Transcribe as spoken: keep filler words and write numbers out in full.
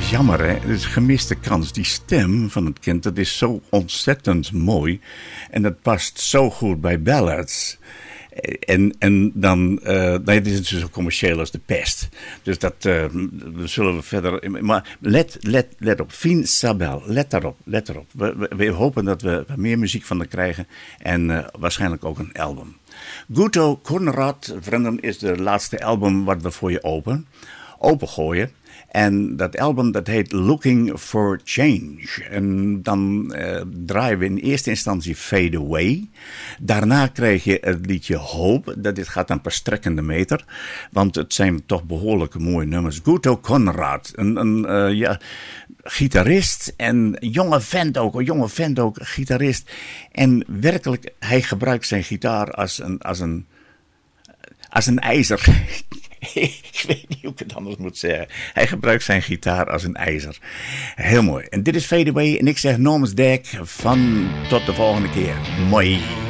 Jammer, hè? Het is een gemiste kans. Die stem van het kind, dat is zo ontzettend mooi. En dat past zo goed bij ballads. En, en dan uh, nee, het is het zo commercieel als de pest. Dus dat uh, zullen we verder... Maar let, let, let op. Fine Sabel, let daarop. Let daarop. We, we, we hopen dat we meer muziek van haar krijgen. En uh, waarschijnlijk ook een album. Guto Konrad, vrienden, is de laatste album wat we voor je open, opengooien. En dat album dat heet Looking for Change. En dan uh, draaien we in eerste instantie Fade Away. Daarna krijg je het liedje Hope. Dat dit gaat een paar strekkende meter. Want het zijn toch behoorlijk mooie nummers. Guto Konrad, een, een uh, ja, gitarist en jonge vent ook. Een jonge vent ook, gitarist. En werkelijk, hij gebruikt zijn gitaar als een, als een, als een ijzer. Ik weet niet hoe ik het anders moet zeggen. Hij gebruikt zijn gitaar als een ijzer. Heel mooi. En dit is Fade Away. En ik zeg namens Dek van tot de volgende keer. Mooi.